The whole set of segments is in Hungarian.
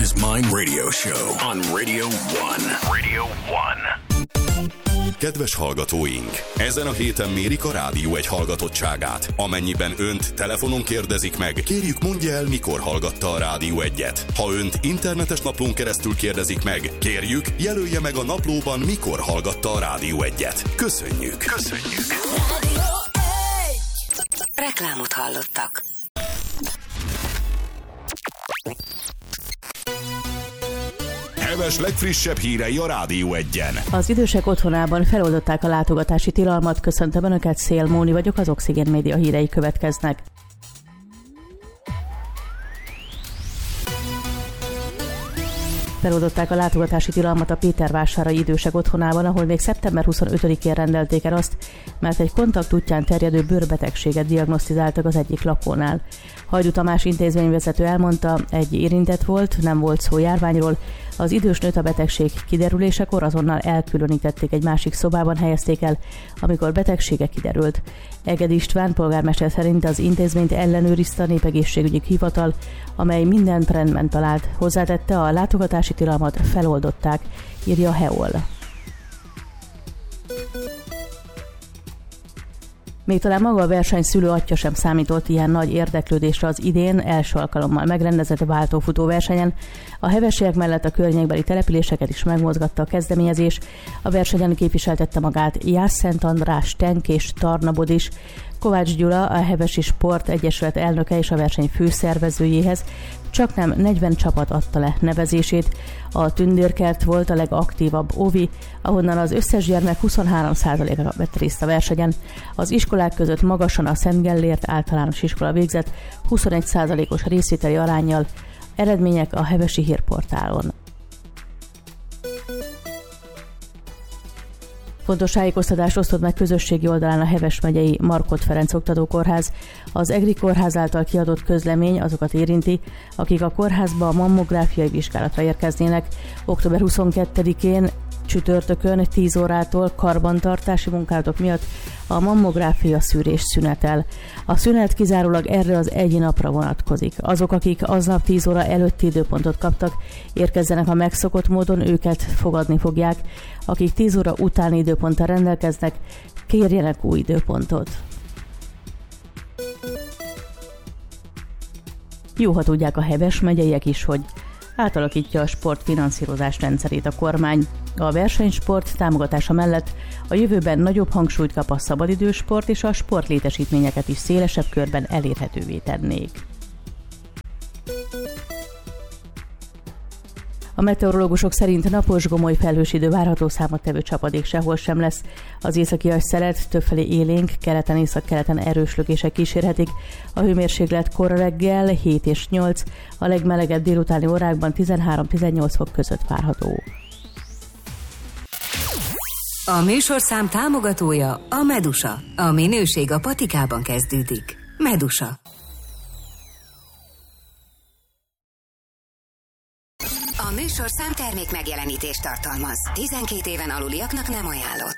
is Mine Radio Show on Radio 1. Radio 1. Kedves hallgatóink! Ezen a héten mérik a Rádió 1 hallgatottságát. Amennyiben önt telefonon kérdezik meg, kérjük mondja el, mikor hallgatta a Rádió 1-et. Ha önt internetes naplón keresztül kérdezik meg, kérjük jelölje meg a naplóban, mikor hallgatta a Rádió 1-et. Köszönjük! Köszönjük! Rádió 1. Reklámot hallottak. Heves legfrissebb hírei a Rádió 1-en. Az idősek otthonában feloldották a látogatási tilalmat. Köszöntöm Önöket, Szél Móni vagyok, az Oxigén Média hírei következnek. Feloldották a látogatási tilalmat a Pétervásárai idősek otthonában, ahol még szeptember 25-én rendelték el azt, mert egy kontakt útján terjedő bőrbetegséget diagnosztizáltak az egyik lakónál. Hajdú Tamás intézményvezető elmondta, egy érintett volt, nem volt szó járványról, az idős nőt a betegség kiderülésekor azonnal elkülönítették, egy másik szobában helyezték el, amikor betegsége kiderült. Egedi István polgármester szerint az intézményt ellenőrizte a Népegészségügyi Hivatal, amely mindent rendben talált. Hozzátette, a látogatási tilalmat feloldották, írja a Heol. Még talán maga a versenyszülő atya sem számított ilyen nagy érdeklődésre az idén első alkalommal megrendezett váltófutó versenyen. A hevesiek mellett a környékbeli településeket is megmozgatta a kezdeményezés. A versenyen képviseltette magát Jász-Szent András, Tenk és Tarnabod is. Kovács Gyula, a Hevesi Sport Egyesület elnöke és a verseny főszervezőjéhez csaknem 40 csapat adta le nevezését. A Tündérkert volt a legaktívabb ovi, ahonnan az összes gyermek 23%-a vett részt a versenyen. Az iskolák között magasan a Szent Gellért általános iskola végzett 21%-os részvételi aránnyal. Eredmények a Hevesi Hírportálon. Fontos tájékoztatást osztott meg közösségi oldalán a Heves megyei Markhot Ferenc Oktatókórház. Az EGRI kórház által kiadott közlemény azokat érinti, akik a kórházba a mammográfiai vizsgálatra érkeznének. Október 22-én csütörtökön 10 órától karbantartási munkálatok miatt a mammográfia szűrés szünetel. A szünet kizárólag erre az egy napra vonatkozik. Azok, akik aznap 10 óra előtti időpontot kaptak, érkezzenek a megszokott módon, őket fogadni fogják. Akik 10 óra utáni időponttal rendelkeznek, kérjenek új időpontot. Jó, ha tudják a Heves megyeiek is, hogy átalakítja a sportfinanszírozás rendszerét a kormány. A versenysport támogatása mellett a jövőben nagyobb hangsúlyt kap a szabadidősport, és a sportlétesítményeket is szélesebb körben elérhetővé tennék. A meteorológusok szerint napos, gomoly felhős idő várható, számottevő csapadék sehol sem lesz. Az északi szelet többfelé élénk, keleten, északkeleten erős lökések kísérhetik. A hőmérséklet kora reggel 7 és 8, a legmelegebb délutáni órákban 13-18 fok között várható. A műsorszám támogatója a Medusa. A minőség a patikában kezdődik. Medusa. A műsorszám termék megjelenítést tartalmaz. 12 éven aluliaknak nem ajánlott.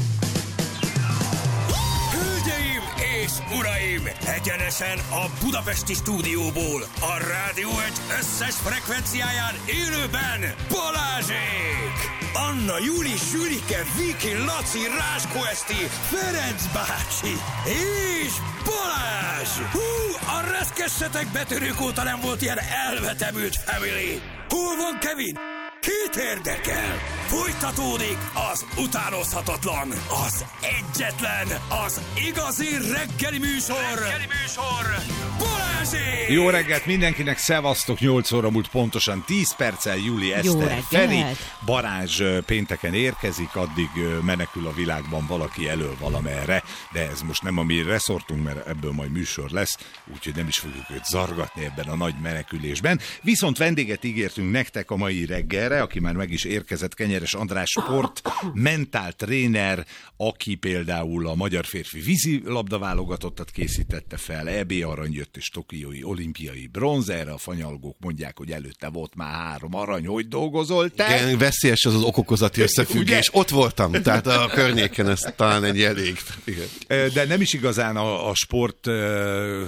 Hölgyeim és uraim! Egyenesen a budapesti stúdióból, a Rádió 1 összes frekvenciáján élőben Balázsék! Anna, Júli, Sülike, Viki, Laci, Ráskó Eszti, Ferenc bácsi és Balázs! Hú, a reszkessetek betörők óta nem volt ilyen elvetemült family! Hol van Kevin? Kit érdekel? Folytatódik az utánozhatatlan, az egyetlen, az igazi reggeli műsor! Balázsék! Jó reggelt mindenkinek, szevasztok, 8 óra múlt pontosan 10 perccel, Júli, Eszter, Feri, Balázs pénteken érkezik, addig menekül a világban valaki elől valamerre, de ez most nem a mi reszortunk, mert ebből majd műsor lesz, úgyhogy nem is fogjuk őt zargatni ebben a nagy menekülésben. Viszont vendéget ígértünk nektek a mai reggelre, aki már meg is érkezett, Kenyeres András sport, mentál tréner, aki például a magyar férfi vízilabda válogatottat készítette fel, EB arany jött és tokiói olimpiai bronz, erre a fanyalgók mondják, hogy előtte volt már 3 arany, hogy dolgozol te? Igen, veszélyes az okokozati összefüggés. Ott voltam, tehát a környéken ez talán egy elég. Igen. De nem is igazán a sport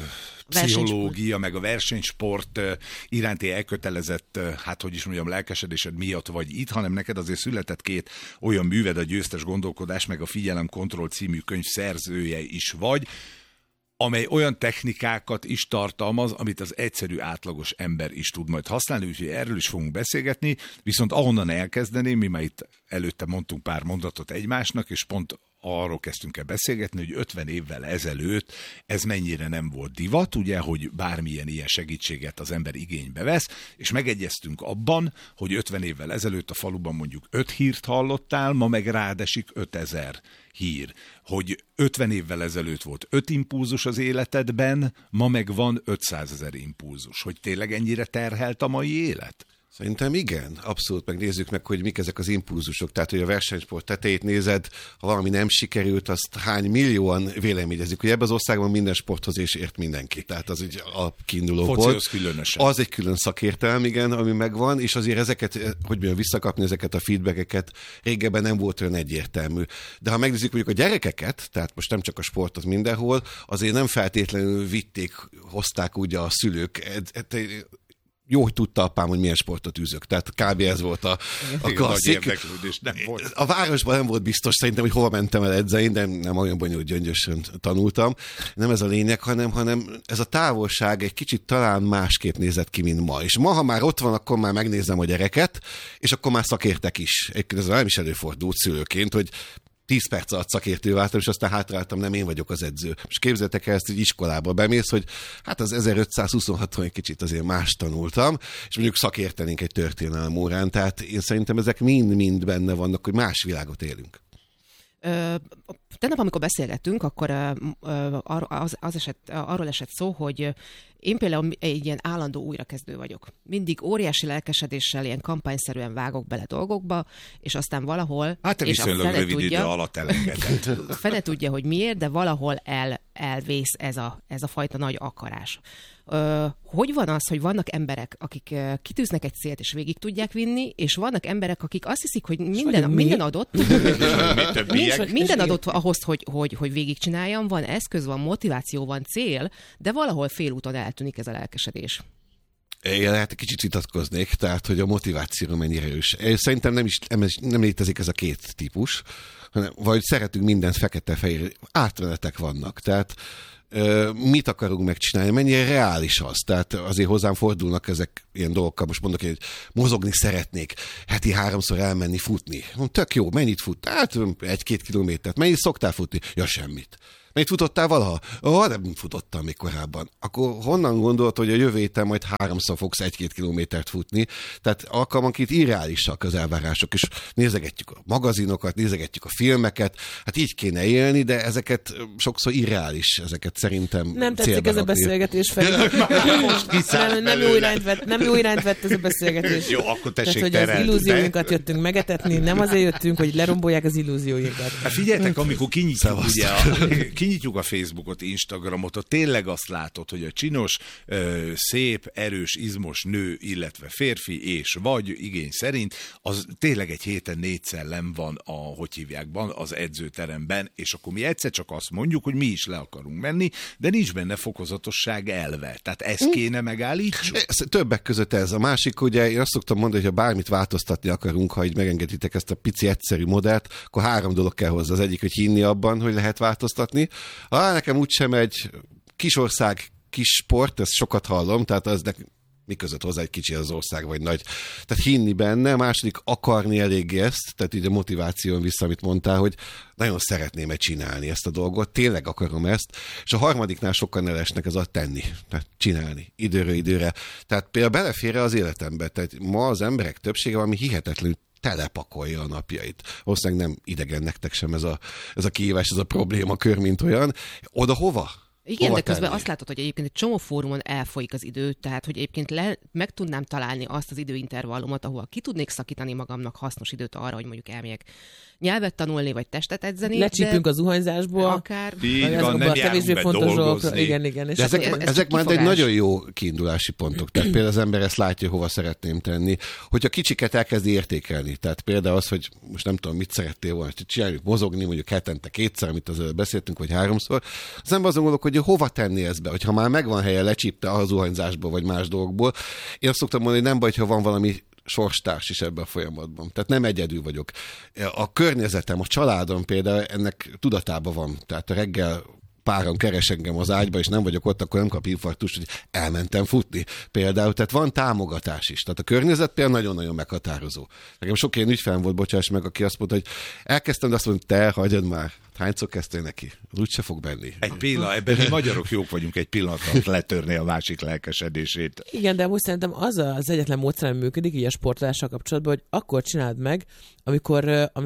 pszichológia, meg a versenysport iránti elkötelezett, lelkesedésed miatt vagy itt, hanem neked azért született 2 olyan műved, a Győztes gondolkodás, meg a Figyelemkontroll című könyv szerzője is vagy, amely olyan technikákat is tartalmaz, amit az egyszerű átlagos ember is tud majd használni, úgyhogy erről is fogunk beszélgetni, viszont ahonnan elkezdeném, mi már itt előtte mondtunk pár mondatot egymásnak, és pont arról kezdtünk el beszélgetni, hogy 50 évvel ezelőtt ez mennyire nem volt divat, ugye, hogy bármilyen ilyen segítséget az ember igénybe vesz, és megegyeztünk abban, hogy 50 évvel ezelőtt a faluban mondjuk 5 hírt hallottál, ma meg rádesik 5000 hír. Hogy 50 évvel ezelőtt volt 5 impulzus az életedben, ma meg van 500 000 impulzus. Hogy tényleg ennyire terhelt a mai élet? Szerintem igen, abszolút megnézzük meg, hogy mik ezek az impulzusok. Tehát, hogy a versenysport tetejét nézed, ha valami nem sikerült, azt hány millióan véleményezik. Ugye ebben az országban minden sporthoz is ért mindenki. Tehát az egy a kiinduló volt. Az egy külön szakértelem, igen, ami megvan, és azért ezeket, hogy milyen visszakapni ezeket a feedbackeket, régebben nem volt olyan egyértelmű. De ha megnézzük mondjuk a gyerekeket, tehát most nem csak a sportot mindenhol, azért nem feltétlenül hozták ugye a szülők. Jó, hogy tudta apám, hogy milyen sportot űzök. Tehát kb. Ez volt a klasszik. A városban nem volt biztos szerintem, hogy hova mentem el edzeni, de nem olyan bonyolult, gyöngyösen tanultam. Nem ez a lényeg, hanem ez a távolság egy kicsit talán másképp nézett ki, mint ma. És ma, ha már ott van, akkor már megnézem a gyereket, és akkor már szakértek is. Egyébként ez nem is előfordult szülőként, hogy 10 perc alatt szakértő váltam, és aztán hátráltam, nem én vagyok az edző. És képzeljétek el ezt, hogy iskolába bemész, hogy hát az 1526-on egy kicsit azért más tanultam, és mondjuk szakértenénk egy történelem órán. Tehát én szerintem ezek mind-mind benne vannak, hogy más világot élünk. Tegnap, amikor beszélgettünk, akkor arról esett szó, hogy én például egy ilyen állandó újrakezdő vagyok. Mindig óriási lelkesedéssel, ilyen kampányszerűen vágok bele dolgokba, és aztán valahol... Hát te viszonylag rövid idő alatt elengedett. Fene tudja, hogy miért, de valahol elvész ez a fajta nagy akarás. Hogy van az, hogy vannak emberek, akik kitűznek egy célt és végig tudják vinni, és vannak emberek, akik azt hiszik, hogy minden adott, minden adott ahhoz, hogy végigcsináljam, van eszköz, van motiváció, van cél, de valahol félúton eltűnik ez a lelkesedés. Én hát kicsit vitatkoznék, tehát, hogy a motiváció mennyire erős. Szerintem nem létezik ez a 2 típus, hanem vagy szeretünk mindent fekete-fehér, átmenetek vannak, tehát mit akarunk megcsinálni, mennyire reális az. Tehát azért hozzám fordulnak ezek ilyen dolgokkal, most mondok, hogy mozogni szeretnék, heti 3-szor elmenni futni. Tök jó, mennyit fut? Hát 1-2 kilométert. Mennyit szoktál futni? Ja, semmit. Mennyit futottál valaha? Nem futottam még korábban. Akkor honnan gondolod, hogy a jövő héten majd 3-szor fogsz 1-2 kilométert futni? Tehát alkalmanként irreálisak az elvárások, és nézegetjük a magazinokat, nézegetjük a filmeket, hát így kéne élni, de ezeket sokszor irreális, ezeket szerintem nem tetszik ez a beszélgetés felé. Nem jó irányt vett ez a beszélgetés. Jó, akkor tessék tehát, hogy az illúzióinkat jöttünk megetetni, nem azért jöttünk, hogy lerombolják az illúzióinkat. Hát figyeljetek, amikor kinyitjuk a Facebookot, Instagramot, ott tényleg azt látod, hogy a csinos, szép, erős, izmos nő, illetve férfi és vagy igény szerint, az tényleg egy héten 4-szer nem van az edzőteremben, és akkor mi egyszer csak azt mondjuk, hogy mi is le akarunk menni, de nincs benne fokozatosság elve. Tehát ezt kéne megállítsuk. Többek között ez. A másik, ugye én azt szoktam mondani, hogy ha bármit változtatni akarunk, ha így megengeditek ezt a pici egyszerű modellt, akkor 3 dolog kell hozzá. Az egyik, hogy hinni abban, hogy lehet változtatni. Nekem úgysem egy kis ország, kis sport, ezt sokat hallom, tehát az mi között hozzá egy kicsi az ország, vagy nagy. Tehát hinni benne, második akarni eléggé ezt, tehát így a motiváción vissza, amit mondtál, hogy nagyon szeretném csinálni ezt a dolgot, tényleg akarom ezt, és a harmadiknál sokkal ne lesnek ez a tenni, tehát csinálni, időről időre. Tehát például belefér az életembe, tehát ma az emberek többsége valami hihetetlenül telepakolja a napjait. Valószínűleg nem idegen nektek sem ez a kihívás, ez a problémakör, mint olyan. Oda hova? Igen, de közben azt látod, hogy egyébként egy csomó fórumon elfolyik az idő, tehát hogy egyébként meg tudnám találni azt az időintervallumot, ahol ki tudnék szakítani magamnak hasznos időt arra, hogy mondjuk elmegyek nyelvet tanulni, vagy testet edzeni. Lecsípünk az zuhanyzásból. Akár. Így van, nem járunk be dolgozni. Igen. És ezek már egy nagyon jó kiindulási pontok. Tehát például az ember ezt látja, hova szeretném tenni. Hogyha kicsiket elkezdi értékelni. Tehát például az, hogy most nem tudom, mit szerettél volna, hogy csináljuk mozogni, mondjuk hetente 2-szer, amit az beszéltünk, vagy 3-szor. Az ember azon gondolok, hogy hova tenni ezt be, hogyha már megvan helye, lecsípte a zuhanyzásból, vagy más dolgokból. Én azt szoktam mondani, hogy nem baj, ha van valami sorstárs is ebben a folyamatban. Tehát nem egyedül vagyok. A környezetem, a családom például ennek tudatában van. Tehát a reggel páran keres engem az ágyba, és nem vagyok ott, akkor nem kap infarktust, hogy elmentem futni. Például, tehát van támogatás is. Tehát a környezet például nagyon-nagyon meghatározó. Nekem sok ilyen ügyfelem volt, bocsáss meg, aki azt mondta, hogy elkezdtem, de azt mondta, te hagyjad már. Hányszor kezdtél neki? Úgyse fog benni. Egy pillanat, ebben mi magyarok jók vagyunk egy pillanatra letörni a másik lelkesedését. Igen, de most szerintem az egyetlen módszer, ami működik így a sportolással kapcsolatban, hogy akkor csináld meg, amikor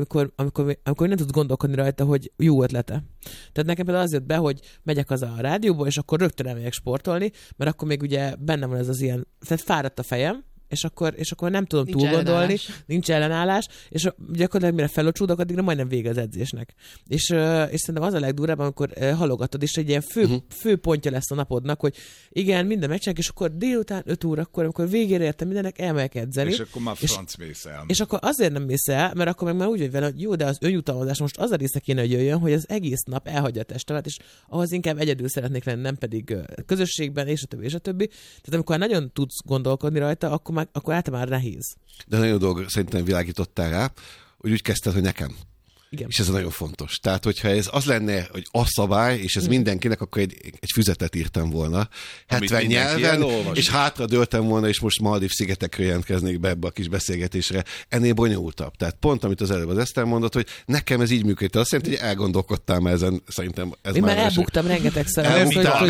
nem tudsz gondolkodni rajta, hogy jó ötlete. Tehát nekem például az jött be, hogy megyek haza a rádióból, és akkor rögtön elmegyek sportolni, mert akkor még ugye bennem van ez az ilyen, tehát fáradt a fejem, és akkor nem tudom túlgondolni, nincs ellenállás, és gyakorlatilag mire felocsúdok, addigra majdnem vége az edzésnek. És szerintem az a legdurább, amikor halogatod, és egy ilyen fő pontja lesz a napodnak, hogy igen, minden megcsinálják, és akkor délután 5 órakor, amikor végére értem mindennek, elmegyek edzeni. És akkor már franc mész el. És akkor azért nem mész el, mert akkor meg már úgy vagy vele, hogy jó, de az önjutalmazás most az a része kéne, hogy jöjjön, hogy az egész nap elhagyja a testemet, és ahhoz inkább egyedül szeretnék lenni, nem pedig közösségben, és a többi, és a többi. Tehát amikor nagyon tudsz gondolkodni rajta, akkor általában nehéz. De nagyon dolog szerintem világítottál rá, hogy úgy kezdted, hogy nekem. Igen. És ez nagyon fontos. Tehát, hogyha ez az lenne, hogy a szabály, és ez mindenkinek, akkor egy füzetet írtam volna. 70 nyelven, és hátra dőltem volna, és most Maldív-szigetekről jelentkeznék be ebbe a kis beszélgetésre. Ennél bonyolultabb. Tehát pont, amit az előbb az Eszter mondott, hogy nekem ez így működött. Azt jelenti, hogy elgondolkodtál már ezen, szerintem ez én már elbuktam rengetegszer.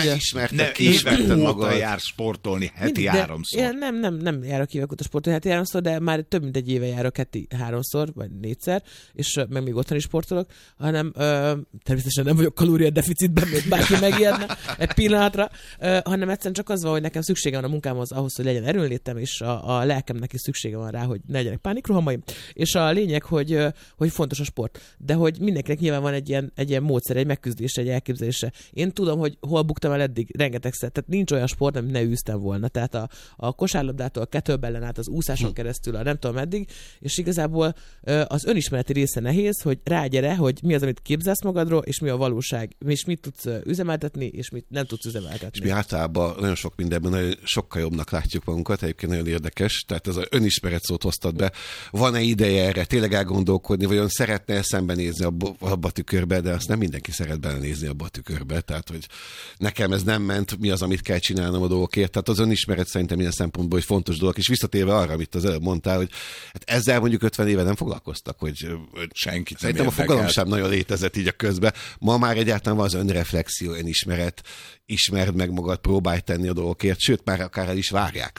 Ismerted magad. Jár sportolni heti 3-szor. Nem járok évek óta sportolni heti 3-szor, de már több mint egy éve járok heti 3-szor, vagy 4-szer, és meg még otthon is sportolok, hanem természetesen nem vagyok kalóriadeficitben, még bárki megijedne egy pillanatra, hanem egyszerűen csak az van, hogy nekem szüksége van a munkámhoz ahhoz, hogy legyen erőnlétem, és a lelkemnek is szüksége van rá, hogy ne legyenek pánikrohamaim. És a lényeg, hogy fontos a sport. De hogy mindenkinek nyilván van egy ilyen módszer, egy megküzdés, egy elképzelése. Én tudom, hogy hol buktam el eddig rengetegszer. Tehát nincs olyan sport, amit ne űztem volna. Tehát a kosárlabdától, a kettlebellen át, az úszáson keresztül, a nem tudom meddig, és igazából az önismereti része nehéz, hogy rágyere, hogy mi az, amit képzelsz magadról, és mi a valóság, és mit tudsz üzemeltetni, és mit nem tudsz üzemeltetni. És mi általában nagyon sok mindenben nagyon sokkal jobbnak látjuk magunkat, egyébként nagyon érdekes, tehát ez az önismeret szót hoztad be. Van-e ideje erre tényleg elgondolkodni, vagy szeretne szembenézni abba a tükörbe, de azt nem mindenki szeret belenézni abba a tükörbe, tehát hogy nekem ez nem ment, mi az, amit kell csinálnom a dolgokért. Tehát az önismeret szerintem ilyen szempontból egy fontos dolog, és visszatérve arra, amit az előbb mondtál, hogy hát ezzel mondjuk 50 éve nem foglalkoztak, hogy senkit szerintem a fogalom sem nagyon létezett így a közben. Ma már egyáltalán van az önreflexió, önismeret, ismerd meg magad, próbálj tenni a dolgokért, sőt, már akár el is várják.